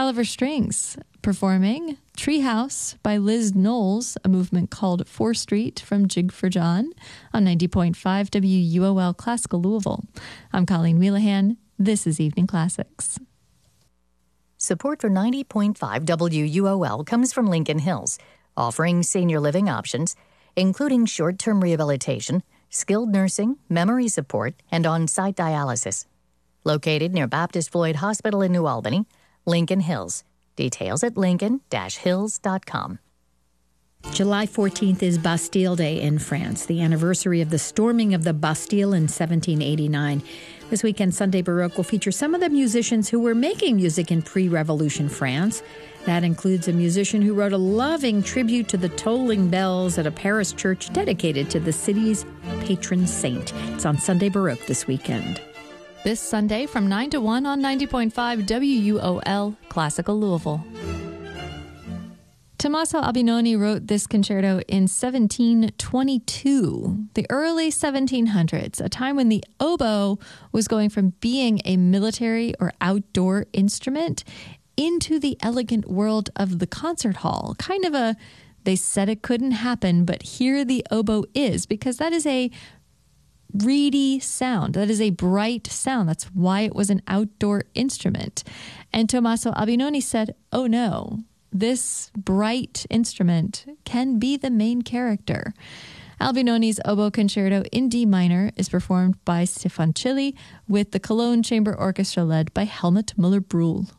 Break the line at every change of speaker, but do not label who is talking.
Gulliver Strings performing Treehouse by Liz Knowles, a movement called 4th Street from Jig for John on 90.5 WUOL Classical Louisville. I'm Colleen Wheelahan. This is Evening Classics.
Support for 90.5 WUOL comes from Lincoln Hills, offering senior living options, including short-term rehabilitation, skilled nursing, memory support, and on-site dialysis. Located near Baptist Floyd Hospital in New Albany, Lincoln Hills. Details at lincoln-hills.com.
July 14th is Bastille Day in France, the anniversary of the storming of the Bastille in 1789. This weekend, Sunday Baroque will feature some of the musicians who were making music in pre-revolution France. That includes a musician who wrote a loving tribute to the tolling bells at a Paris church dedicated to the city's patron saint. It's on Sunday Baroque this weekend.
This Sunday from 9 to 1 on 90.5 WUOL Classical Louisville. Tommaso Albinoni wrote this concerto in 1722, the early 1700s, a time when the oboe was going from being a military or outdoor instrument into the elegant world of the concert hall. Kind of they said it couldn't happen, but here the oboe is, because that is a reedy sound. That is a bright sound. That's why it was an outdoor instrument. And Tommaso Albinoni said, oh no, this bright instrument can be the main character. Albinoni's oboe concerto in D minor is performed by Stefan Chili with the Cologne Chamber Orchestra led by Helmut Müller-Brühl.